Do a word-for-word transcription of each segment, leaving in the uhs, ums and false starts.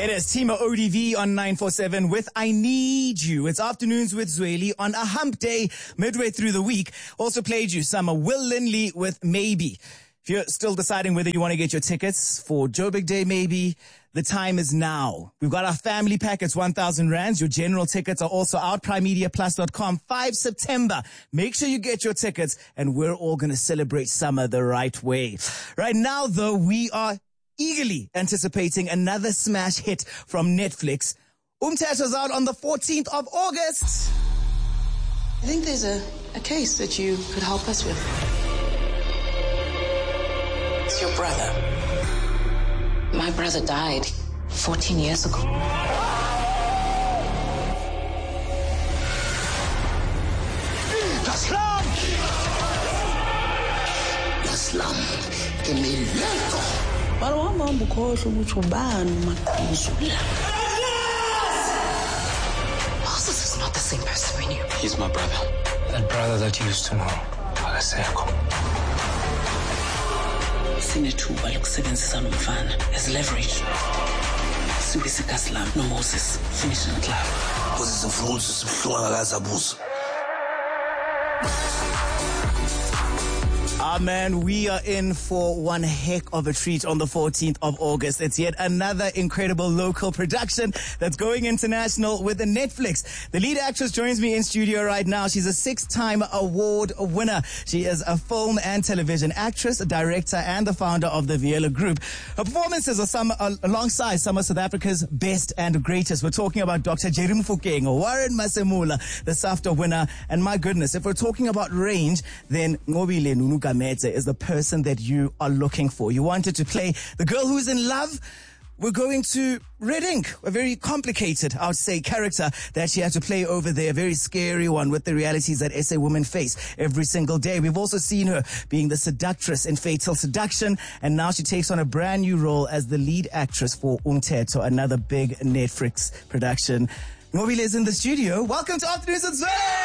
It is Timo O D V on nine four seven with I Need You. It's Afternoons with Zweli on a hump day midway through the week. Also played you some Will Lindley with Maybe. If you're still deciding whether you want to get your tickets for Joburg Day, maybe, the time is now. We've got our family pack. It's one thousand rands. Your general tickets are also out. prime media plus dot com. the fifth of September. Make sure you get your tickets, and we're all going to celebrate summer the right way. Right now, though, we are eagerly anticipating another smash hit from Netflix. Umtheto's out on the fourteenth of August. I think there's a, a case that you could help us with. It's your brother. My brother died fourteen years ago. Islam! Islam imileko. Balwamba mbukhohle ukuthi ubani maqhuzula. Moses is not the same person we knew. He's my brother. That brother that you used to know. Akasekho. Sinethuba lokusebenzisa lo mfana as leverage. Sibise kaSlam no Moses finish the club. Moses ufuna ukuthi sibhlunga kazabuza. Ah, man, we are in for one heck of a treat on the fourteenth of August. It's yet another incredible local production that's going international with the Netflix. The lead actress joins me in studio right now. She's a six-time award winner. She is a film and television actress, a director, and the founder of the Viela Group. Her performances are some uh, alongside some of South Africa's best and greatest. We're talking about Doctor Jerry Mofokeng, Warren Masemula, the SAFTA winner. And my goodness, if we're talking about range, then Ngobile Nunuka is the person that you are looking for. You wanted to play the girl who's in love. We're going to Red Ink, a very complicated, I would say, character that she had to play over there. A very scary one with the realities that S A women face every single day. We've also seen her being the seductress in Fatal Seduction, and now she takes on a brand new role as the lead actress for Umtheto, another big Netflix production. Ngobile is in the studio. Welcome to Afternoons with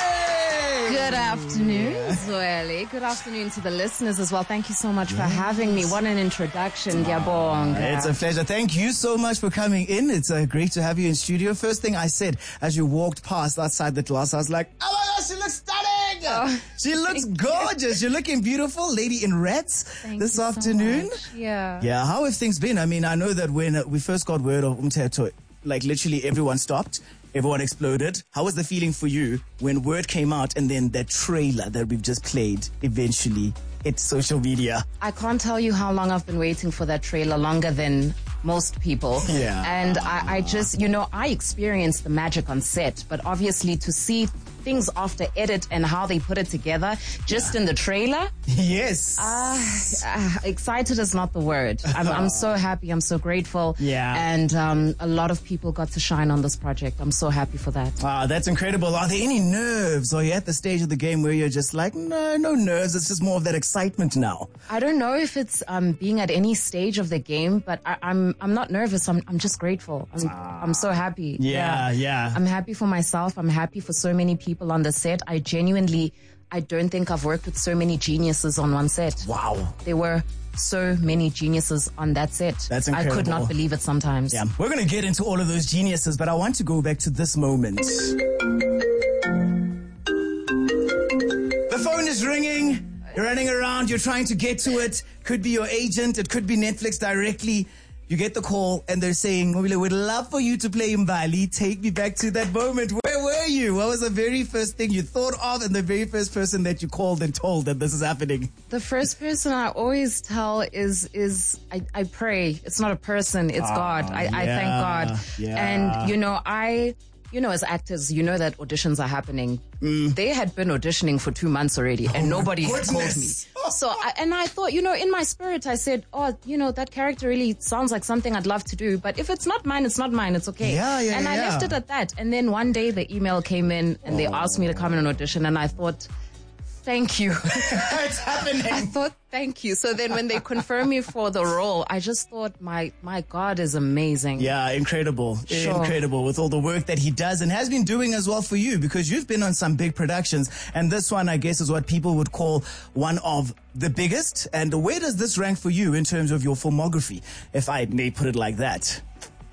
Zweli! Good afternoon, Zweli. Good afternoon to the listeners as well. Thank you so much for having me. What an introduction, Ngiyabonga. It's a pleasure. Thank you so much for coming in. It's uh, great to have you in studio. First thing I said as you walked past outside the glass, I was like, oh my gosh, she looks stunning! Oh, she looks gorgeous. You. You're looking beautiful, lady in reds Thank this you afternoon. So much. Yeah. Yeah, how have things been? I mean, I know that when uh, we first got word of Umtheto, like literally everyone stopped. Everyone exploded. How was the feeling for you when word came out and then that trailer that we've just played eventually hit social media? I can't tell you how long I've been waiting for that trailer, longer than most people. Yeah. And I, I just, you know, I experienced the magic on set, but obviously to see things after edit and how they put it together just yeah. in the trailer. Yes. Uh, uh, excited is not the word. I'm, I'm so happy. I'm so grateful. Yeah. And um, a lot of people got to shine on this project. I'm so happy for that. Ah, that's incredible. Are there any nerves? Or are you at the stage of the game where you're just like, no, no nerves. It's just more of that excitement now. I don't know if it's um, being at any stage of the game, but I, I'm I'm not nervous. I'm I'm just grateful. I'm ah. I'm so happy. Yeah, yeah, yeah. I'm happy for myself. I'm happy for so many people. People on the set. I genuinely, I don't think I've worked with so many geniuses on one set. Wow. There were so many geniuses on that set. That's incredible. I could not believe it sometimes. Yeah, we're going to get into all of those geniuses, but I want to go back to this moment. The phone is ringing. You're running around. You're trying to get to it. Could be your agent. It could be Netflix directly. You get the call and they're saying, Ngobile, we'd love for you to play Mbali. Take me back to that moment. Where were you? What was the very first thing you thought of and the very first person that you called and told that this is happening? The first person I always tell is, is I, I pray. It's not a person, it's oh, God. I, yeah, I thank God. Yeah. And, you know, I... You know, as actors, you know that auditions are happening. Mm. They had been auditioning for two months already and oh nobody had called me. So, I, and I thought, you know, in my spirit, I said, oh, you know, that character really sounds like something I'd love to do. But if it's not mine, it's not mine. It's okay. Yeah, yeah, and I yeah. left it at that. And then one day the email came in and oh. they asked me to come in an audition. And I thought, thank you. It's happening. I thought, thank you. So then when they confirmed me for the role, I just thought, my my God is amazing. Yeah, incredible. Sure. Incredible with all the work that he does and has been doing as well for you, because you've been on some big productions. And this one, I guess, is what people would call one of the biggest. And where does this rank for you in terms of your filmography, if I may put it like that?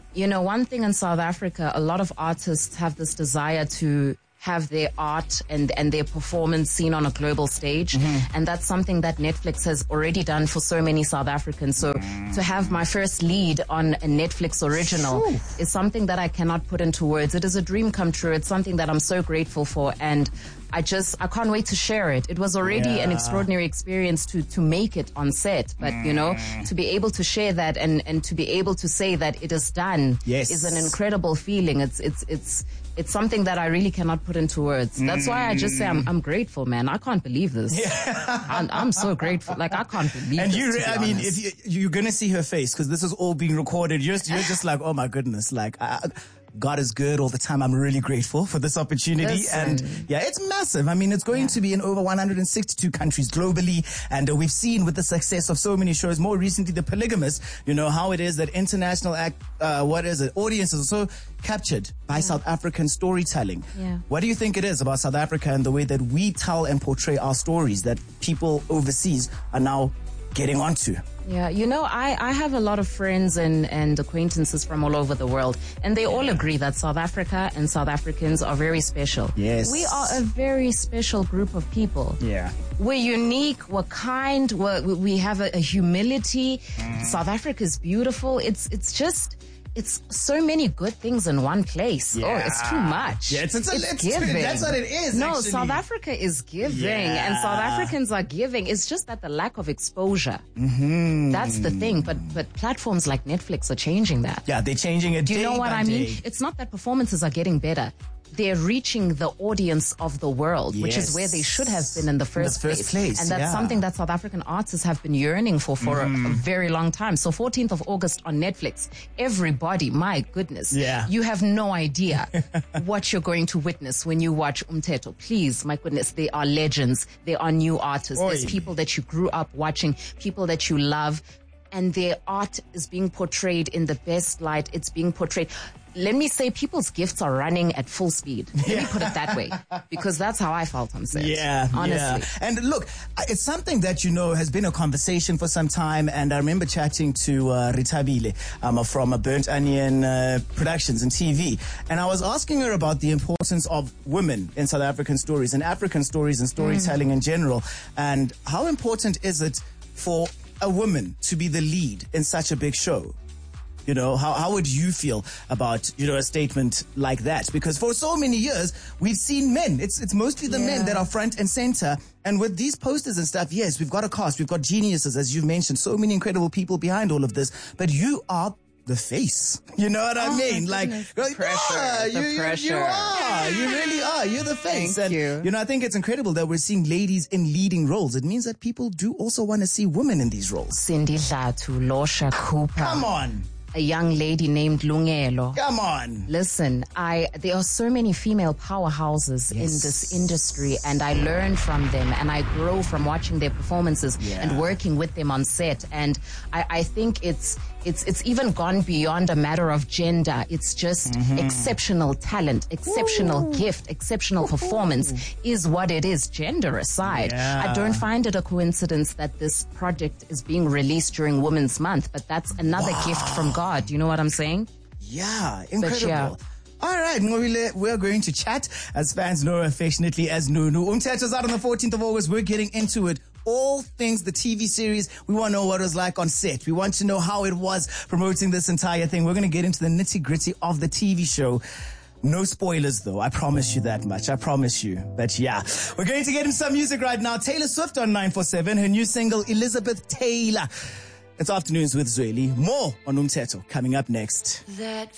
You know, one thing in South Africa, a lot of artists have this desire to have their art and, and their performance seen on a global stage. Mm-hmm. And that's something that Netflix has already done for so many South Africans. So mm. to have my first lead on a Netflix original Ooh. is something that I cannot put into words. It is a dream come true. It's something that I'm so grateful for. And I just, I can't wait to share it. It was already yeah. an extraordinary experience to, to make it on set. But, mm. you know, to be able to share that and, and to be able to say that it is done yes. is an incredible feeling. It's, it's, it's, It's something that I really cannot put into words. That's why I just say I'm, I'm grateful, man. I can't believe this. Yeah. I'm, I'm so grateful. Like, I can't believe and this. And you, I honest. mean, if you, you're going to see her face because this is all being recorded. You're, you're just like, oh my goodness. Like, I, God is good all the time. I'm really grateful for this opportunity. Listen. And yeah, it's massive. I mean, it's going yeah. to be in over one hundred sixty-two countries globally. And uh, we've seen with the success of so many shows, more recently, The Polygamist, you know, how it is that international act, uh, what is it? Audiences are so captured by yeah. South African storytelling. Yeah. What do you think it is about South Africa and the way that we tell and portray our stories that people overseas are now getting onto? Yeah, you know, I, I have a lot of friends and, and acquaintances from all over the world, and they all agree that South Africa and South Africans are very special. Yes. We are a very special group of people. Yeah. We're unique, we're kind, we're, we have a, a humility. Mm. South Africa is beautiful. It's, it's just... It's so many good things in one place. Yeah. Oh, it's too much. Yeah, it's, it's, it's a, it's giving. That's what it is. No, actually. South Africa is giving, yeah. and South Africans are giving. It's just that the lack of exposure. Mm-hmm. That's the thing. But but platforms like Netflix are changing that. Yeah, they're changing it. Do you day know what by I mean? Day. It's not that performances are getting better. They're reaching the audience of the world, yes. which is where they should have been in the first, in the first place. place. And that's yeah. something that South African artists have been yearning for for mm. a, a very long time. So fourteenth of August on Netflix, everybody, my goodness, yeah. you have no idea what you're going to witness when you watch Umteto. Please, my goodness, they are legends. They are new artists. Oy. There's people that you grew up watching, people that you love, and their art is being portrayed in the best light. It's being portrayed. Let me say people's gifts are running at full speed. Let yeah. me put it that way, because that's how I felt on set. Yeah, honestly. Yeah. And look, it's something that, you know, has been a conversation for some time. And I remember chatting to uh, Ritabile um, from uh, Burnt Onion uh, Productions and T V. And I was asking her about the importance of women in South African stories and African stories and storytelling mm. in general. And how important is it for a woman to be the lead in such a big show? You know, how, how would you feel about, you know, a statement like that? Because for so many years, we've seen men. It's it's mostly the yeah. men that are front and center. And with these posters and stuff, yes, we've got a cast. We've got geniuses, as you've mentioned, so many incredible people behind all of this. But you are the face. You know what I oh, mean? Like, like pressure, ah, the you, pressure. You, you are. You really are. You're the face. Thank and, you. You know, I think it's incredible that we're seeing ladies in leading roles. It means that people do also want to see women in these roles. Cindy Dlatu, Losha Cooper. Come on. A young lady named Lungelo. Come on. Listen, I there are so many female powerhouses yes. in this industry, and I learn from them, and I grow from watching their performances yeah. and working with them on set. And I, I think it's it's it's even gone beyond a matter of gender. It's just mm-hmm. exceptional talent, exceptional Ooh. gift, exceptional Ooh. performance is what it is, gender aside. Yeah. I don't find it a coincidence that this project is being released during Women's Month, but that's another wow. gift from God. God, you know what I'm saying? Yeah, incredible. Yeah. All right, Nwile, we're going to chat, as fans know affectionately as Nunu. Umteto's out on the fourteenth of August. We're getting into it. All things the T V series. We want to know what it was like on set. We want to know how it was promoting this entire thing. We're going to get into the nitty gritty of the T V show. No spoilers, though. I promise you that much. I promise you. But yeah, we're going to get into some music right now. Taylor Swift on nine four seven. Her new single, Elizabeth Taylor. It's Afternoons with Zweli. More on Umteto coming up next. That